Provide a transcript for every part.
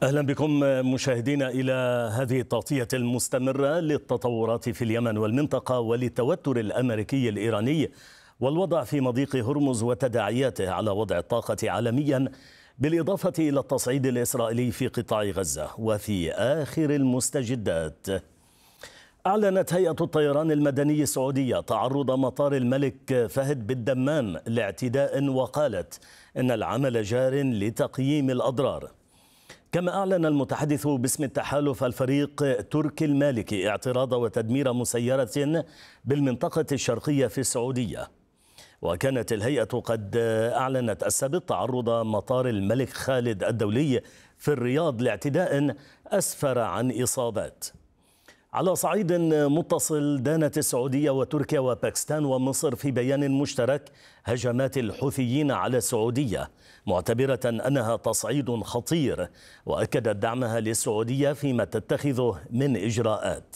أهلا بكم مشاهدينا إلى هذه التغطية المستمرة للتطورات في اليمن والمنطقة وللتوتر الأمريكي الإيراني والوضع في مضيق هرمز وتداعياته على وضع الطاقة عالميا، بالإضافة إلى التصعيد الإسرائيلي في قطاع غزة. وفي آخر المستجدات، أعلنت هيئة الطيران المدني السعودية تعرض مطار الملك فهد بالدمام لاعتداء، وقالت إن العمل جار لتقييم الأضرار. كما أعلن المتحدث باسم التحالف الفريق تركي المالكي اعتراض وتدمير مسيرة بالمنطقة الشرقية في السعودية. وكانت الهيئة قد أعلنت السبت تعرض مطار الملك خالد الدولي في الرياض لاعتداء أسفر عن إصابات. على صعيد متصل، دانت السعودية وتركيا وباكستان ومصر في بيان مشترك هجمات الحوثيين على السعودية، معتبرة أنها تصعيد خطير، وأكدت دعمها للسعودية فيما تتخذه من إجراءات.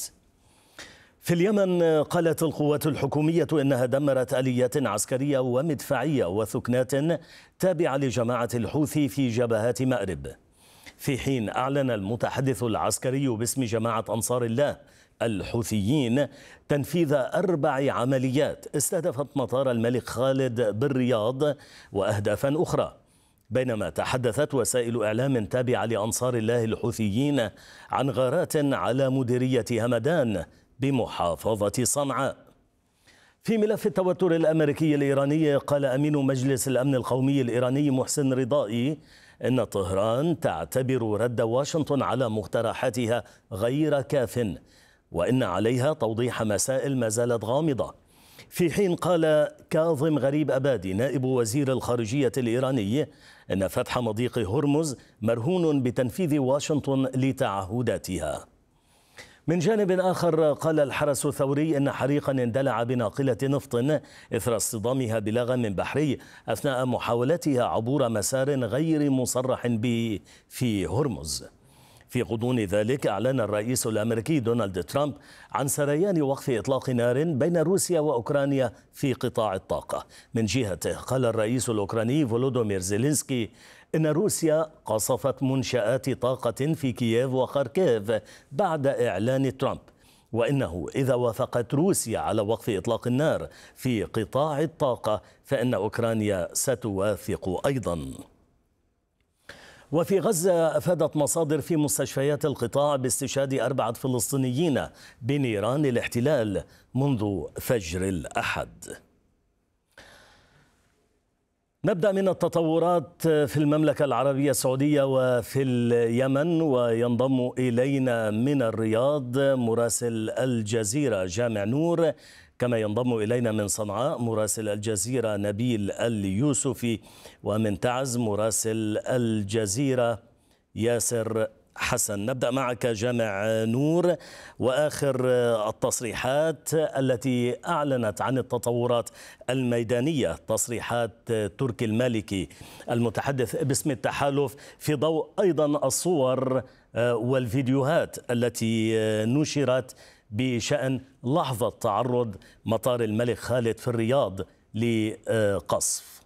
في اليمن، قالت القوات الحكومية إنها دمرت آليات عسكرية ومدفعية وثكنات تابعة لجماعة الحوثي في جبهات مأرب، في حين أعلن المتحدث العسكري باسم جماعة أنصار الله الحوثيين تنفيذ 4 عمليات استهدفت مطار الملك خالد بالرياض وأهدافا أخرى، بينما تحدثت وسائل إعلام تابعة لأنصار الله الحوثيين عن غارات على مديرية همدان بمحافظة صنعاء. في ملف التوتر الأمريكي الإيراني، قال أمين مجلس الأمن القومي الإيراني محسن رضائي إن طهران تعتبر رد واشنطن على مقترحاتها غير كاف، وإن عليها توضيح مسائل ما زالت غامضة. في حين قال كاظم غريب أبادي نائب وزير الخارجية الإيراني إن فتح مضيق هرمز مرهون بتنفيذ واشنطن لتعهداتها. من جانب آخر، قال الحرس الثوري إن حريقا اندلع بناقلة نفط إثر اصطدامها بلغم بحري أثناء محاولتها عبور مسار غير مصرح به في هرمز. في غضون ذلك، أعلن الرئيس الأمريكي دونالد ترامب عن سريان وقف إطلاق نار بين روسيا وأوكرانيا في قطاع الطاقة. من جهته، قال الرئيس الأوكراني فولودومير زيلينسكي إن روسيا قصفت منشآت طاقة في كييف وخاركيف بعد إعلان ترامب، وإنه إذا وافقت روسيا على وقف إطلاق النار في قطاع الطاقة فإن أوكرانيا ستوافق أيضا. وفي غزة، أفادت مصادر في مستشفيات القطاع باستشهاد 4 فلسطينيين بنيران الاحتلال منذ فجر الأحد. نبدأ من التطورات في المملكة العربية السعودية وفي اليمن، وينضم إلينا من الرياض مراسل الجزيرة جامع نور، كما ينضم إلينا من صنعاء مراسل الجزيرة نبيل اليوسفي، ومن تعز مراسل الجزيرة ياسر حسن. نبدأ معك جامع نور، وآخر التصريحات التي أعلنت عن التطورات الميدانية، تصريحات تركي المالكي المتحدث باسم التحالف، في ضوء أيضا الصور والفيديوهات التي نشرت بشأن لحظة تعرض مطار الملك خالد في الرياض لقصف.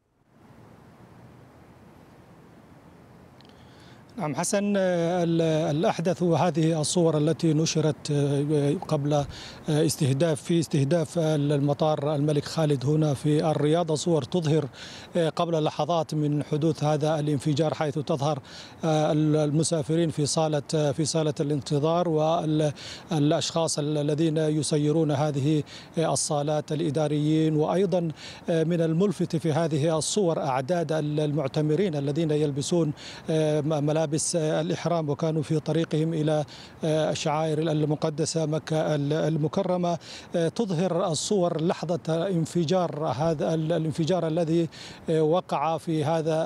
نعم حسن، الأحدث هذه الصور التي نشرت قبل استهداف المطار الملك خالد هنا في الرياض، صور تظهر قبل لحظات من حدوث هذا الانفجار، حيث تظهر المسافرين في صالة الانتظار والأشخاص الذين يسيرون هذه الصالات الإداريين. وأيضا من الملفت في هذه الصور أعداد المعتمرين الذين يلبسون ملابس الإحرام وكانوا في طريقهم إلى الشعائر المقدسة مكة المكرمة. تظهر الصور لحظة انفجار هذا الانفجار الذي وقع في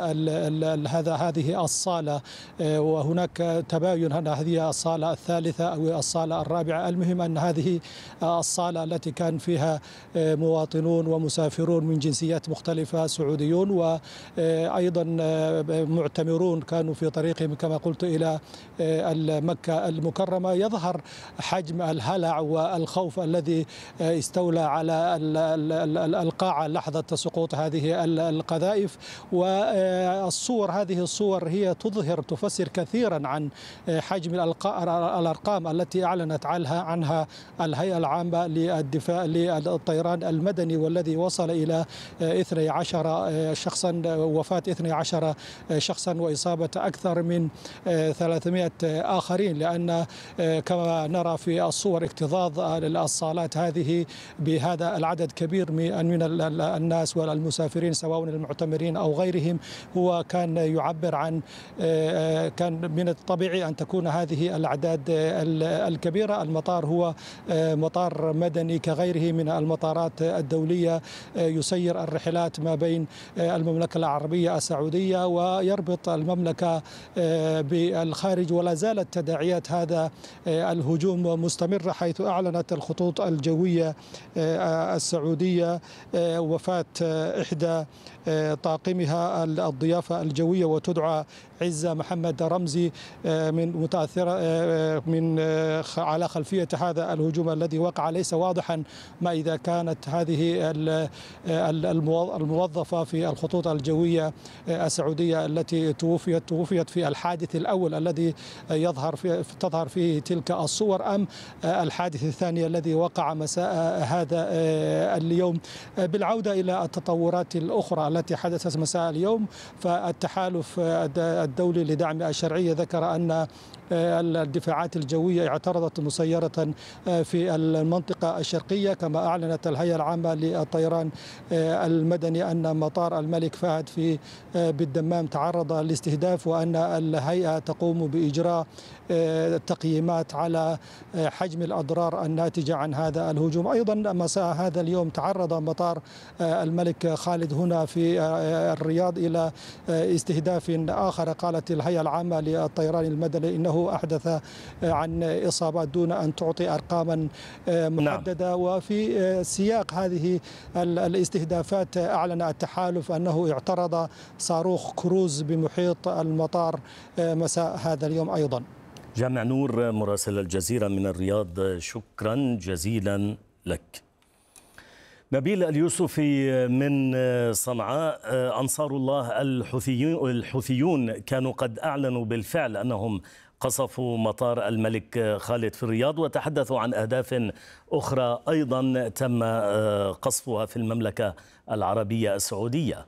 هذه الصالة، وهناك تباين أن هذه الصالة الثالثة أو الصالة الرابعة. المهم أن هذه الصالة التي كان فيها مواطنون ومسافرون من جنسيات مختلفة، سعوديون وأيضا معتمرون كانوا في طريقهم كما قلت إلى مكة المكرمة، يظهر حجم الهلع والخوف الذي استولى على القاعة لحظة سقوط هذه القذائف. والصور، هذه الصور هي تفسر كثيرا عن حجم الأرقام التي أعلنت عنها الهيئة العامة للدفاع للطيران المدني، والذي وصل إلى 12 شخصا، وفاة 12 شخصا وإصابة أكثر من 300 آخرين. لأن كما نرى في الصور اكتظاظ الصالات هذه بهذا العدد كبير من الناس والمسافرين سواء المعتمرين أو غيرهم، هو كان يعبر عن كان من الطبيعي أن تكون هذه الأعداد الكبيرة. المطار هو مطار مدني كغيره من المطارات الدولية، يسير الرحلات ما بين المملكة العربية السعودية ويربط المملكة بالخارج. ولا زالت تداعيات هذا الهجوم مستمرة، حيث أعلنت الخطوط الجوية السعودية وفاة إحدى طاقمها الضيافة الجوية، وتدعى عزة محمد رمزي، من متأثرة على خلفية هذا الهجوم الذي وقع. ليس واضحا ما إذا كانت هذه الموظفة في الخطوط الجوية السعودية التي توفيت في الحادث الأول الذي تظهر فيه تلك الصور، أم الحادث الثاني الذي وقع مساء هذا اليوم. بالعودة إلى التطورات الأخرى التي حدثت مساء اليوم، فالتحالف الدولي لدعم الشرعية ذكر أن الدفاعات الجوية اعترضت مسيرة في المنطقة الشرقية، كما أعلنت الهيئة العامة للطيران المدني أن مطار الملك فهد بالدمام تعرض لاستهداف، وأن الهيئة تقوم بإجراء تقييمات على حجم الأضرار الناتجة عن هذا الهجوم. أيضا مساء هذا اليوم تعرض مطار الملك خالد هنا في الرياض إلى استهداف آخر. قالت الهيئة العامة للطيران المدني إنه أحدث عن إصابات دون أن تعطي أرقاما محددة. وفي سياق هذه الاستهدافات أعلن التحالف أنه اعترض صاروخ كروز بمحيط المطار مساء هذا اليوم أيضا. جامع نور مراسل الجزيرة من الرياض، شكرا جزيلا لك. نبيل اليوسفي من صنعاء، أنصار الله الحوثيون كانوا قد أعلنوا بالفعل أنهم قصفوا مطار الملك خالد في الرياض، وتحدثوا عن أهداف أخرى أيضا تم قصفها في المملكة العربية السعودية.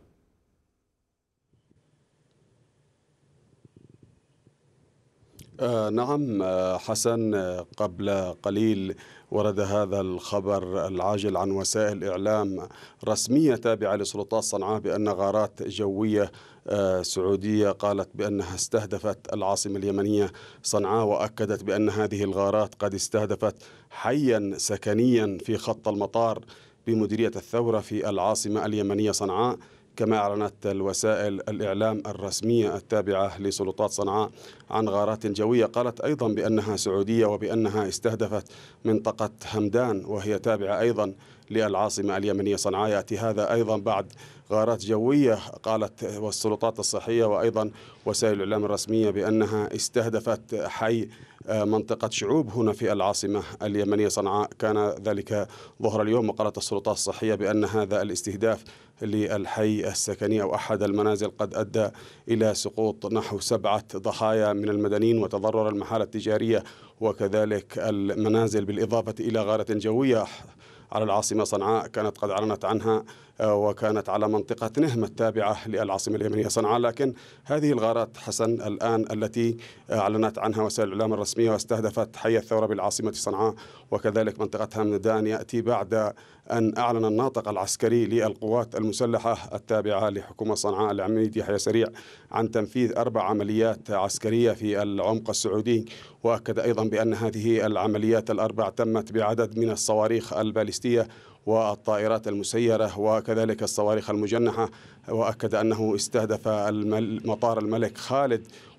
نعم حسن، قبل قليل ورد هذا الخبر العاجل عن وسائل إعلام رسمية تابعة لسلطات صنعاء بأن غارات جوية سعودية قالت بأنها استهدفت العاصمة اليمنية صنعاء، وأكدت بأن هذه الغارات قد استهدفت حيا سكنيا في خط المطار بمديرية الثورة في العاصمة اليمنية صنعاء. كما أعلنت الوسائل الإعلام الرسمية التابعة لسلطات صنعاء عن غارات جوية قالت أيضا بأنها سعودية، وبأنها استهدفت منطقة همدان وهي تابعة أيضا للعاصمة اليمنية صنعاء. يأتي هذا أيضا بعد غارات جوية قالت والسلطات الصحية وأيضا وسائل الإعلام الرسمية بأنها استهدفت حي منطقة شعوب هنا في العاصمة اليمنية صنعاء. كان ذلك ظهر اليوم، وقالت السلطات الصحية بأن هذا الاستهداف للحي السكني أو أحد المنازل قد أدى إلى سقوط نحو 7 ضحايا من المدنيين وتضرر المحال التجارية وكذلك المنازل، بالإضافة إلى غارة جوية على العاصمة صنعاء كانت قد أعلنت عنها وكانت على منطقة نهم التابعة للعاصمة اليمنية صنعاء. لكن هذه الغارات حسن الآن التي أعلنت عنها وسائل الإعلام الرسمية واستهدفت حي الثورة بالعاصمة صنعاء وكذلك منطقة همدان يأتي بعد أن أعلن الناطق العسكري للقوات المسلحة التابعة لحكومة صنعاء العميد يحيى سريع عن تنفيذ 4 عمليات عسكرية في العمق السعودي، وأكد أيضا بأن هذه العمليات ال4 تمت بعدد من الصواريخ البالستية والطائرات المسيرة وكذلك الصواريخ المجنحة، وأكد أنه استهدف مطار الملك خالد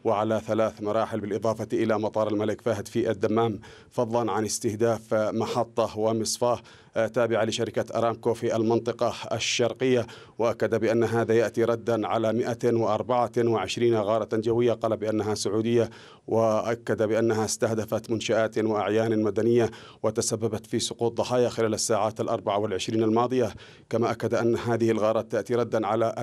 وعلى 3 مراحل بالإضافة إلى مطار الملك فهد في الدمام، فضلا عن استهداف محطة ومصفاة تابعة لشركة أرامكو في المنطقة الشرقية. وأكد بأن هذا يأتي ردا على 124 غارة جوية قال بأنها سعودية، وأكد بأنها استهدفت منشآت وأعيان مدنية وتسببت في سقوط ضحايا خلال الساعات 24 الماضية. كما أكد أن هذه الغارات تأتي ردا على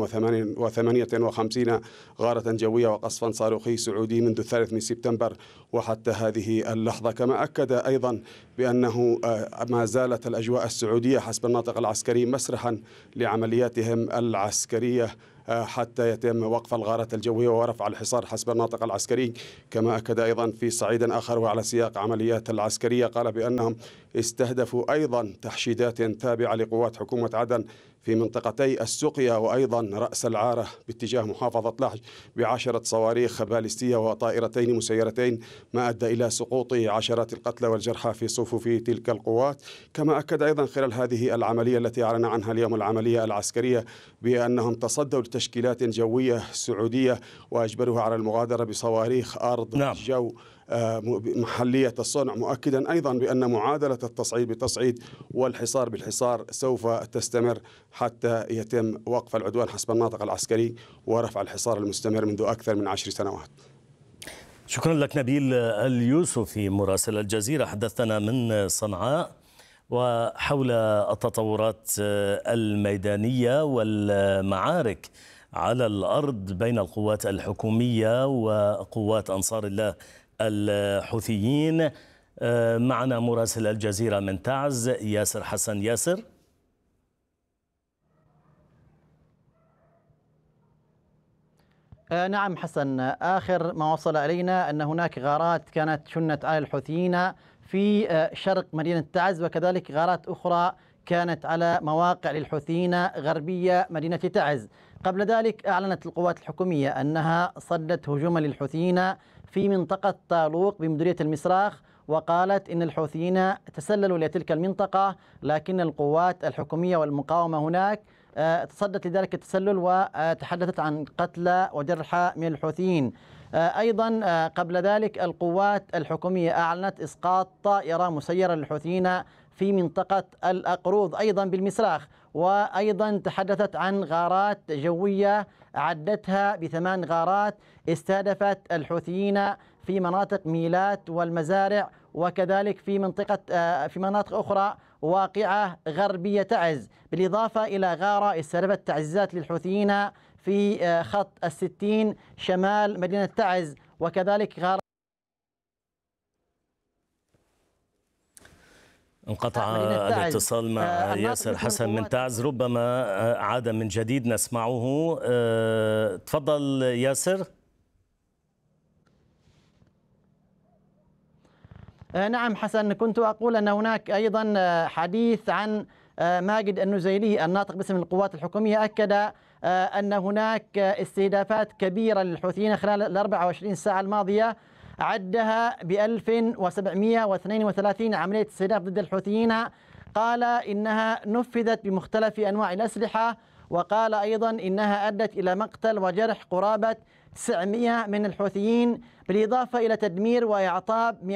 2058 غارة جوية وقصفا صاروخي سعودي منذ 3 سبتمبر وحتى هذه اللحظة. كما أكد أيضا بأنه ما زالت الأجواء السعودية حسب الناطق العسكري مسرحا لعملياتهم العسكرية حتى يتم وقف الغارات الجوية ورفع الحصار حسب الناطق العسكري. كما أكد أيضا في صعيد آخر وعلى سياق عمليات العسكرية قال بأنهم استهدفوا أيضا تحشيدات تابعة لقوات حكومة عدن في منطقتي السقيا وأيضا رأس العارة باتجاه محافظة لحج ب10 صواريخ باليستية وطائرتين مسيرتين، ما أدى إلى سقوط عشرات القتلى والجرحى في صفوف تلك القوات. كما أكد أيضا خلال هذه العملية التي أعلن عنها اليوم العملية العسكرية بأنهم تصدوا لتشكيلات جوية سعودية وأجبروها على المغادرة بصواريخ أرض جو محلية الصنع، مؤكدا أيضا بأن معادلة التصعيد بالتصعيد والحصار بالحصار سوف تستمر حتى يتم وقف العدوان حسب الناطق العسكري ورفع الحصار المستمر منذ أكثر من 10 سنوات. شكرا لك نبيل اليوسفي مراسل الجزيرة، حدثنا من صنعاء وحول التطورات الميدانية والمعارك على الأرض بين القوات الحكومية وقوات أنصار الله الحوثيين. معنا مراسل الجزيرة من تعز ياسر حسن. ياسر. نعم حسن، آخر ما وصل إلينا أن هناك غارات كانت شنت على الحوثيين في شرق مدينة تعز، وكذلك غارات أخرى كانت على مواقع للحوثيين غربية مدينة تعز. قبل ذلك أعلنت القوات الحكومية أنها صدت هجوما للحوثيين في منطقة طالوق بمديرية المسراخ، وقالت إن الحوثيين تسللوا لتلك المنطقة، لكن القوات الحكومية والمقاومة هناك تصدت لذلك التسلل وتحدثت عن قتلى وجرحى من الحوثيين. أيضا قبل ذلك القوات الحكومية أعلنت إسقاط طائرة مسيرة للحوثيين في منطقة الأقروض أيضا بالمسراخ، وأيضا تحدثت عن غارات جوية عدتها ب8 غارات استهدفت الحوثيين في مناطق ميلات والمزارع، وكذلك في مناطق أخرى واقعة غربية تعز، بالإضافة إلى غارة استهدفت تعزيزات للحوثيين في خط 60 شمال مدينة تعز، وكذلك غارة. انقطع الاتصال مع ياسر حسن من تعز، ربما عاد من جديد نسمعه. تفضل ياسر. نعم حسن، كنت أقول أن هناك أيضا حديث عن ماجد النزيلي الناطق باسم القوات الحكومية، أكد أن هناك استهدافات كبيرة للحوثيين خلال 24 ساعة الماضية، عدها ب 1732 عملية استهداف ضد الحوثيين. قال إنها نفذت بمختلف أنواع الأسلحة، وقال أيضا إنها أدت إلى مقتل وجرح قرابة 900 من الحوثيين، بالإضافة إلى تدمير وإعطاب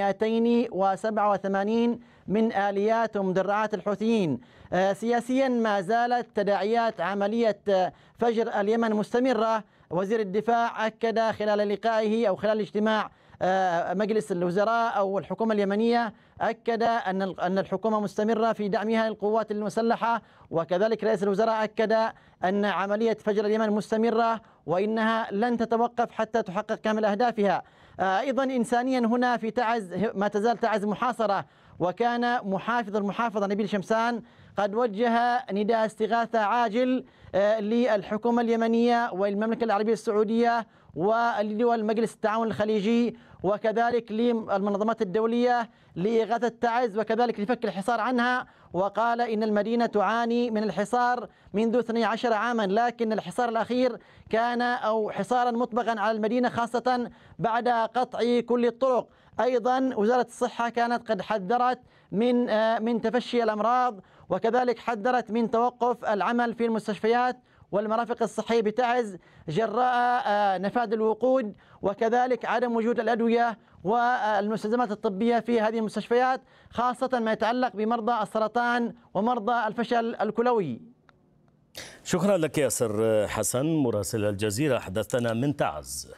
287 من آليات ومدرعات الحوثيين. سياسيا ما زالت تداعيات عملية فجر اليمن مستمرة. وزير الدفاع أكد خلال لقائه أو خلال اجتماع مجلس الوزراء أو الحكومة اليمنية، أكد أن الحكومة مستمرة في دعمها للقوات المسلحة، وكذلك رئيس الوزراء أكد أن عملية فجر اليمن مستمرة وإنها لن تتوقف حتى تحقق كامل أهدافها. أيضا إنسانيا هنا في تعز ما تزال تعز محاصرة، وكان محافظ المحافظة نبيل شمسان قد وجه نداء استغاثة عاجل للحكومة اليمنية والمملكة العربية السعودية ولدول مجلس التعاون الخليجي وكذلك للمنظمات الدولية لإغاثة تعز وكذلك لفك الحصار عنها. وقال إن المدينة تعاني من الحصار منذ 12 عاما، لكن الحصار الأخير كان حصارا مطبقا على المدينة خاصة بعد قطع كل الطرق. أيضا وزارة الصحة كانت قد حذرت من تفشي الأمراض، وكذلك حذرت من توقف العمل في المستشفيات والمرافق الصحية بتعز جراء نفاذ الوقود، وكذلك عدم وجود الأدوية والمستلزمات الطبية في هذه المستشفيات، خاصة ما يتعلق بمرضى السرطان ومرضى الفشل الكلوي. شكرا لك ياسر حسن مراسل الجزيرة، حدثنا من تعز.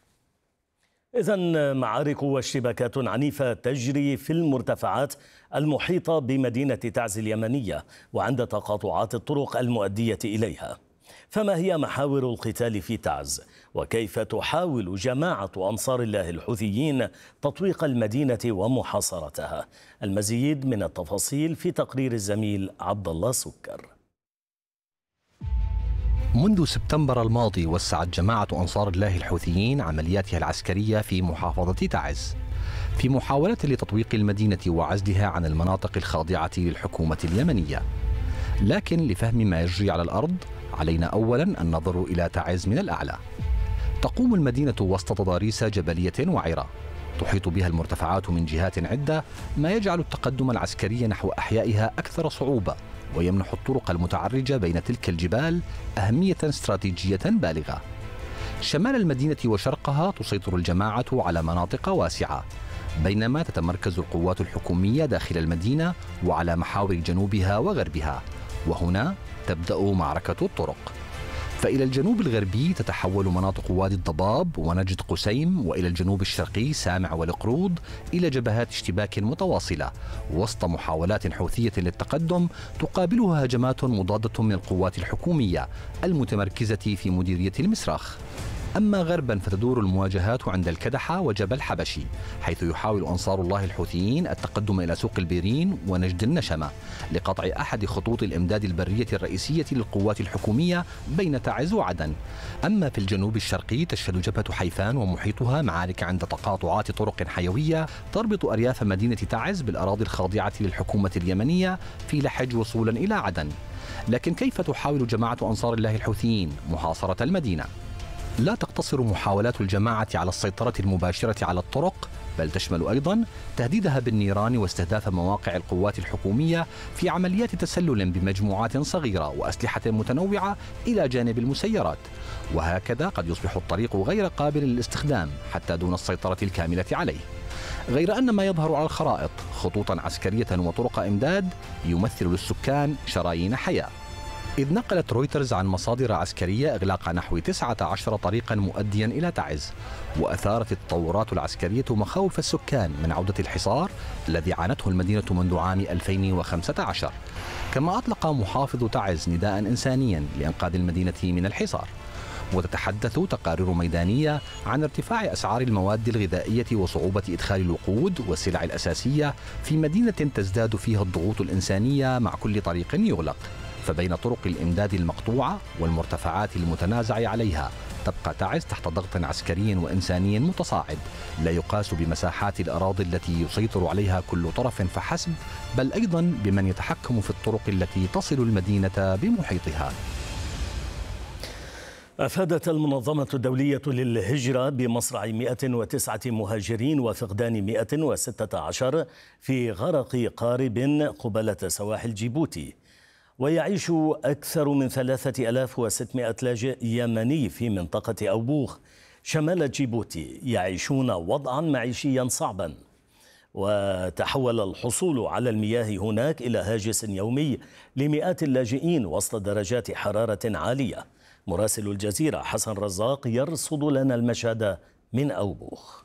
إذن معارك واشتباكات عنيفة تجري في المرتفعات المحيطة بمدينة تعز اليمنية وعند تقاطعات الطرق المؤدية إليها. فما هي محاور القتال في تعز؟ وكيف تحاول جماعة أنصار الله الحوثيين تطويق المدينة ومحاصرتها؟ المزيد من التفاصيل في تقرير الزميل عبد الله سكر. منذ سبتمبر الماضي وسعت جماعة أنصار الله الحوثيين عملياتها العسكرية في محافظة تعز في محاولة لتطويق المدينة وعزلها عن المناطق الخاضعة للحكومة اليمنية. لكن لفهم ما يجري على الأرض علينا أولا أن ننظر إلى تعز من الأعلى. تقوم المدينة وسط تضاريس جبلية وعرة تحيط بها المرتفعات من جهات عدة، ما يجعل التقدم العسكري نحو أحيائها أكثر صعوبة، ويمنح الطرق المتعرجة بين تلك الجبال أهمية استراتيجية بالغة. شمال المدينة وشرقها تسيطر الجماعة على مناطق واسعة، بينما تتمركز القوات الحكومية داخل المدينة وعلى محاور جنوبها وغربها، وهنا تبدأ معركة الطرق. فإلى الجنوب الغربي تتحول مناطق وادي الضباب ونجد قسيم، وإلى الجنوب الشرقي سامع والقروض، إلى جبهات اشتباك متواصلة وسط محاولات حوثية للتقدم تقابلها هجمات مضادة من القوات الحكومية المتمركزة في مديرية المسراخ. أما غربا فتدور المواجهات عند الكدحة وجبل حبشي، حيث يحاول أنصار الله الحوثيين التقدم إلى سوق البيرين ونجد النشمة لقطع أحد خطوط الإمداد البرية الرئيسية للقوات الحكومية بين تعز وعدن. أما في الجنوب الشرقي تشهد جبهة حيفان ومحيطها معارك عند تقاطعات طرق حيوية تربط أرياف مدينة تعز بالأراضي الخاضعة للحكومة اليمنية في لحج وصولا إلى عدن. لكن كيف تحاول جماعة أنصار الله الحوثيين محاصرة المدينة؟ لا تقتصر محاولات الجماعة على السيطرة المباشرة على الطرق، بل تشمل أيضا تهديدها بالنيران واستهداف مواقع القوات الحكومية في عمليات تسلل بمجموعات صغيرة وأسلحة متنوعة إلى جانب المسيرات. وهكذا قد يصبح الطريق غير قابل للاستخدام حتى دون السيطرة الكاملة عليه. غير أن ما يظهر على الخرائط خطوطا عسكرية وطرق إمداد يمثل للسكان شرايين حياة. إذ نقلت رويترز عن مصادر عسكرية إغلاق نحو 19 طريقا مؤديا إلى تعز، وأثارت التطورات العسكرية مخاوف السكان من عودة الحصار الذي عانته المدينة منذ عام 2015. كما أطلق محافظ تعز نداء إنسانيا لإنقاذ المدينة من الحصار. وتتحدث تقارير ميدانية عن ارتفاع أسعار المواد الغذائية وصعوبة إدخال الوقود والسلع الأساسية في مدينة تزداد فيها الضغوط الإنسانية مع كل طريق يغلق. فبين طرق الإمداد المقطوعة والمرتفعات المتنازع عليها تبقى تعز تحت ضغط عسكري وإنساني متصاعد لا يقاس بمساحات الأراضي التي يسيطر عليها كل طرف فحسب، بل أيضا بمن يتحكم في الطرق التي تصل المدينة بمحيطها. أفادت المنظمة الدولية للهجرة بمصرع 109 مهاجرين وفقدان 116 في غرق قارب قبالة سواحل جيبوتي. ويعيش أكثر من 3600 لاجئ يمني في منطقة أوبوخ شمال جيبوتي يعيشون وضعا معيشيا صعبا. وتحول الحصول على المياه هناك إلى هاجس يومي لمئات اللاجئين وسط درجات حرارة عالية. مراسل الجزيرة حسن رزاق يرصد لنا المشهد من أوبوخ.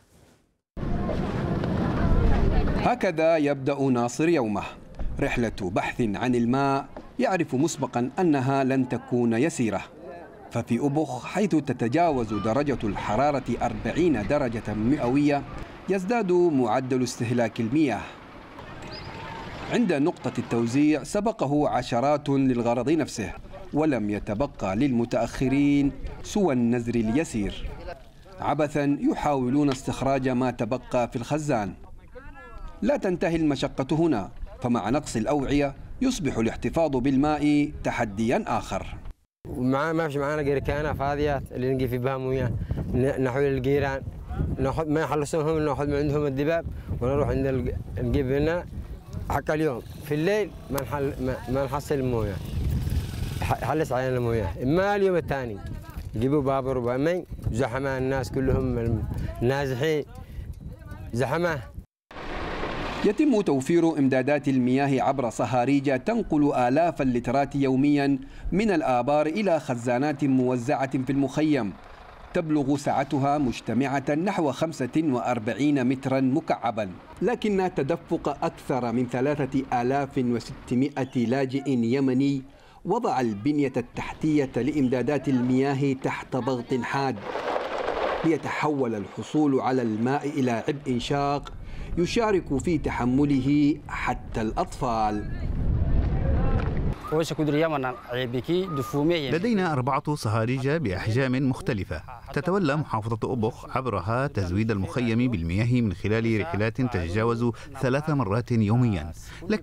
هكذا يبدأ ناصر يومه، رحلة بحث عن الماء يعرف مسبقا أنها لن تكون يسيرة. ففي أوبوخ حيث تتجاوز درجة الحرارة 40 درجة مئوية يزداد معدل استهلاك المياه. عند نقطة التوزيع سبقه عشرات للغرض نفسه، ولم يتبقى للمتأخرين سوى النزر اليسير. عبثا يحاولون استخراج ما تبقى في الخزان. لا تنتهي المشقة هنا، فمع نقص الأوعية يصبح الاحتفاظ بالماء تحديا آخر. ما فيش معانا جركانة فاضية اللي نجي في بها مويه، نحول الجيران ناخذ ما يخلصونهم، ناخذ من عندهم الدباب ونروح عند نجيب لنا حق اليوم. في الليل ما نحصل المويه. حلس علينا المويه. إما اليوم الثاني يجيبوا بابور وبامين زحمة، الناس كلهم نازحين زحمة. يتم توفير إمدادات المياه عبر صهاريج تنقل آلاف اللترات يوميا من الآبار إلى خزانات موزعة في المخيم تبلغ سعتها مجتمعة نحو 45 مترا مكعبا، لكن تدفق أكثر من 3600 لاجئ يمني وضع البنية التحتية لإمدادات المياه تحت ضغط حاد، ليتحول الحصول على الماء إلى عبء شاق يشارك في تحمله حتى الأطفال. لدينا 4 صهاريج بأحجام مختلفة تتولى محافظة أبخ عبرها تزويد المخيم بالمياه من خلال رحلات تتجاوز 3 مرات يوميا.